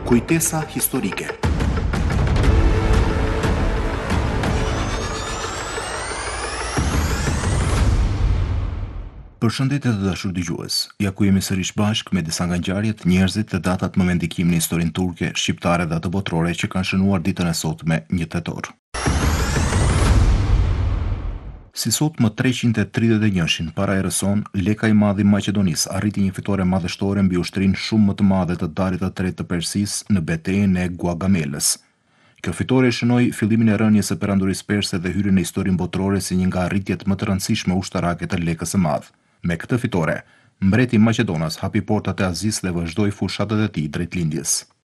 Kujtesa historike. Përshëndetje të dashur dëgjues. Ja ku jemi sërish bashk me disa nga ngjarjet, njerëzit dhe datat më vendikim në historinë turke, shqiptare dhe atë botërore që kanë shënuar ditën e sotme 1 tetor. Si sot më 331 para erës son, Leka i Madh i Maqedonisë arriti një fitore madhështore mbi ushtrinë shumë më të madhe të Darit të Tretë të Persisë në betejën e Guagamelës. Kjo fitore shënoi fillimin e rënies së perandorisë perse dhe hyrjen në historinë botërore si një nga arritjet më të rëndësishme ushtarake të Lekës së Madh. Me këtë fitore, mbreti i Maqedonas hapi portat e Azisë dhe vazhdoi fushatat e tij drejt lindjes.